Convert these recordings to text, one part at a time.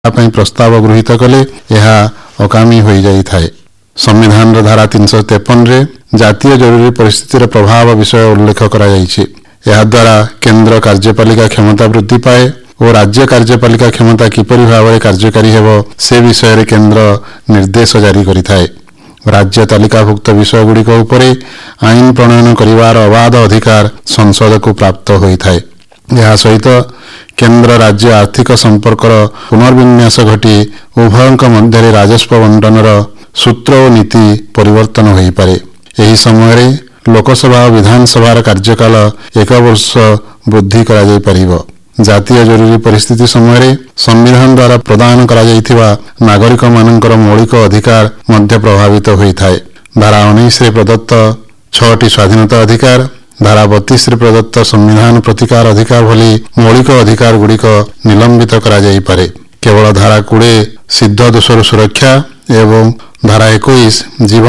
प्रस्ताव गृहीत कले यह अकामी हो जाए। संविधान धारा 353 रे जातीय जरूरी परिस्थितिर प्रभाव विषय उल्लेख करा जायछि। यह द्वारा केंद्र कार्यपालिका क्षमता वृद्धि पाए और राज्य कार्यपालिका क्षमता किपरि भाव कार्यकारी हेबो से विषय रे केंद्र निर्देश जारी करिथाए। राज्य तालिकाभुक्त विषय गुड़िक उपरे आईन प्रणयन करिवार अबाध अधिकार संसद को प्राप्त होइथाए। यह सहित केंद्र राज्य आर्थिक संपर्कर पुनर्विन्यास घटी उभयंक मध्य राजस्व बंटनर सूत्र और नीति परिवर्तन हो पारे। यही समय लोकसभा और विधानसभा कार्यकाल 1 वर्ष वृद्धि करा जाय परिबो। जातीय जरूरी परिस्थिति समय संविधान द्वारा प्रदान करा जायथिबा नागरिक मानकर मौलिक अधिकार मध्य प्रभावित होइथाए। धारा 19 रे प्रदत्त 6टी स्वाधीनता अधिकार, धारा 32 रे प्रदत्त संविधान प्रतिकार अधिकार भली मौलिक अधिकार गुड़िक निलंबित करा जाय पारे। केवल धारा 20 सिद्ध दोषर सुरक्षा एवं धारा 21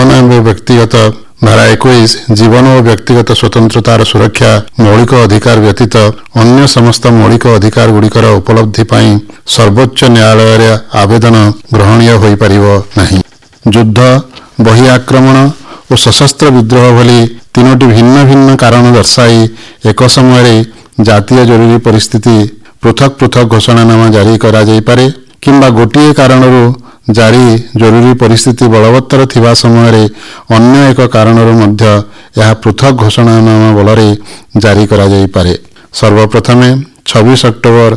जीवन और व्यक्तिगत स्वतंत्रतार सुरक्षा मौलिक अधिकार व्यतीत अन्य समस्त मौलिक अधिकार गुड़िकर उपलब्धि पाई सर्वोच्च न्यायालय रे आवेदन ग्रहणीय होई परिबो नहीं। युद्ध, बहि आक्रमण और सशस्त्र विद्रोह भली 3टी भिन्न भिन्न कारण दर्शाई एक समय जातीय जरूरी परिस्थिति पृथक पृथक घोषणानामा जारी करा जाय पारे किंबा गोटिए कारणरू जारी जरूरी परिस्थिति बलवत्तर थिबा समय अन्य एक कारणरू मध्य यह पृथक घोषणानामा बलरे जारी करा जाय पारे। सर्वप्रथमे 26 अक्टोबर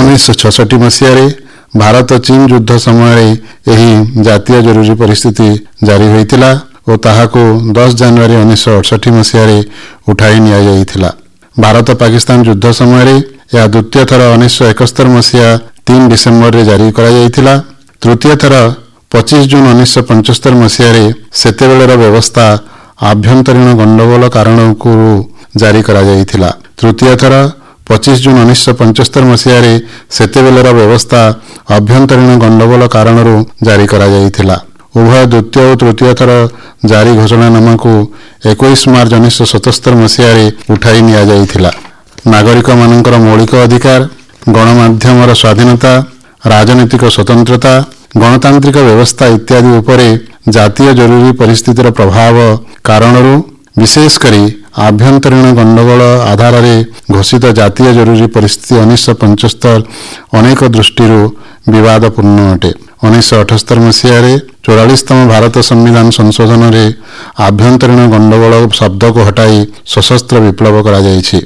1966 मसीह भारत चीन युद्ध समय यही जातीय जरूरी परिस्थिति जारी होइतिला और ताहाको 10 जनवरी 1968 मसीह उठाई निया जाइथिला। भारत पाकिस्तान युद्ध समय यह द्वितीय थर 1971 मसीहा 3 डिसेम्बर रे जारी करा जाइथिला। तृतीय थर 25 जून 1975 मसीह सेतेबेलर व्यवस्था आभ्यंतरीण गंडगोल कारण को जारी करा जाइथिला। तृतीय थर 25 जून 1975 मसीह सेतेबेलर व्यवस्था आभ्यंतरीण गंडगोल कारण जारी करा जाइथिला। उभय द्वितीय और तृतीय थर जारी घोषणानामा को 21 मार्च 1977 मसीह उठाई निया जाइथिला। नागरिक मानकर मौलिक अधिकार, गणमाध्यमर स्वाधीनता, राजनीतिक स्वतंत्रता, गणतांत्रिक व्यवस्था इत्यादि उपरे जातीय जरूरी परिस्थितिर प्रभाव कारणरू विशेषकरी आभ्यंतरीण गंडगोल आधार घोषित जातीय जरूरी परिस्थिति 1975 अनेक दृष्टिरू विवादपूर्ण अटे। 1978 मसीह 44तम भारत संविधान संशोधन रे आभ्यंतरीण गंडगोल शब्द को हटाई सशस्त्र विप्लव करा जायछि।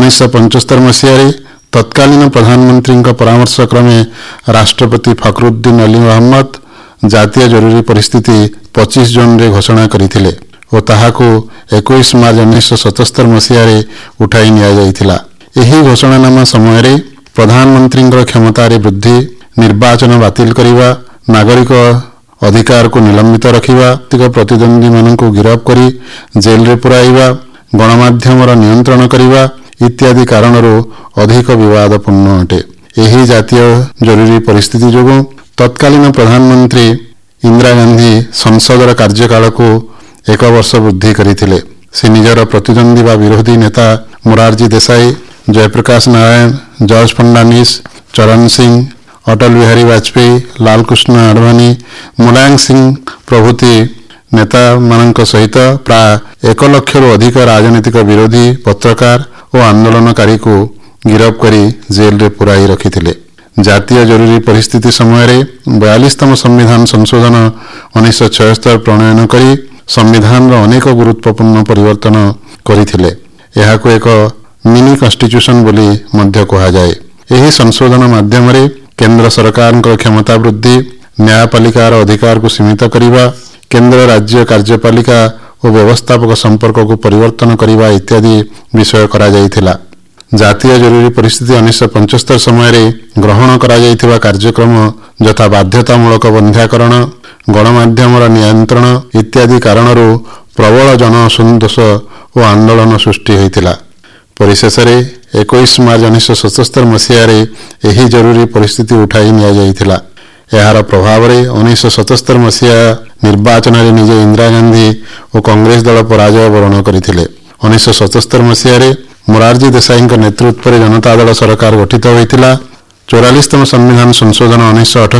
1975 मसीह तत्कालीन प्रधानमंत्री परामर्श क्रमे राष्ट्रपति फखरुद्दीन अली अहमद जातीय जरूरी परिस्थिति 25 जून रे घोषणा करथिले और ताहाको 21 मार्च 1977 मसीह उठाई निया जाइथिला। एही घोषणानामा समय प्रधानमंत्री क्षमता रे वृद्धि, निर्वाचन बातिल करिवा, नागरिक अधिकार को निलंबित रखिवा, प्रतिद्वंदी मानक गिरफ करी जेल रे पुराइवा, गणमाध्यमर नियंत्रण करिवा इत्यादि कारणरू अधिक विवादपूर्ण अटे। यही जातीय जरूरी परिस्थिति जोगु तत्कालीन प्रधानमंत्री इंदिरा गांधी संसदर कार्यकाल को 1 वर्ष वृद्धि करथिले। से निजर प्रतिद्वंदी व विरोधी नेता मोरारजी देसाई, जयप्रकाश नारायण, जॉर्ज फर्नांडिस, चरण सिंह, अटल बिहारी वाजपेयी, लालकृष्ण आडवाणी, मुलायम सिंह प्रभृति नेता मानक सहित प्राय 1 लाख अधिक राजनीतिक विरोधी, पत्रकार और आंदोलनकारी को गिरफ करी जेल रे पुराई रखिथिले। जातीय जरूरी परिस्थिति समय 42तम संविधान संशोधन 1976 प्रणयन करी संविधान अनेक गुरुत्वपूर्ण परिवर्तन करथिले। यहाको एक मिनी कॉन्स्टिट्यूशन बोली मध्य कहा जाए। यही संशोधन माध्यम रे केंद्र सरकार क्षमता वृद्धि, न्यायपालिकार अधिकार को सीमित करिवा, केंद्र राज्य कार्यपालिका और व्यवस्थापक संपर्क को परिवर्तन करिवा इत्यादि विषय करा जाइथिला। जातीय जरूरी परिस्थिति 1975 समय ग्रहण करा जाइथिबा कार्यक्रम यथा बाध्यतामूलक बंध्याकरण, गणमाध्यमर नियंत्रण इत्यादि कारणरू प्रबल जन असंतोष और आंदोलन सृष्टि होइथिला। परिशेष 21 मार्च 1977 मसीह यही जरूरी परिस्थिति उठाई निया जाइथिला। यार प्रभाव 1977 मसीहा निर्वाचन में निजे इंदिरा गांधी और कांग्रेस दल पराजय वरण करथिले। 1977 मसीह मोरारजी देसाई नेतृत्व में जनता दल सरकार गठित होइतिला। 44तम संविधान संशोधन 1968